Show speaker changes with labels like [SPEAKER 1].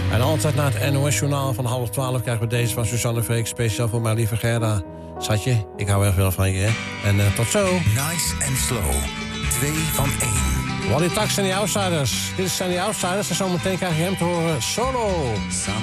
[SPEAKER 1] En altijd na het NOS-journaal van 11:30 krijgen we deze van Suzanne Freek. Speciaal voor mijn lieve Gerda. Schatje, ik hou erg veel van je, hè? En tot zo.
[SPEAKER 2] Nice and slow. 2 van 1.
[SPEAKER 1] Wally Tax en die Outsiders. Dit zijn die Outsiders en zometeen krijg je hem te horen solo.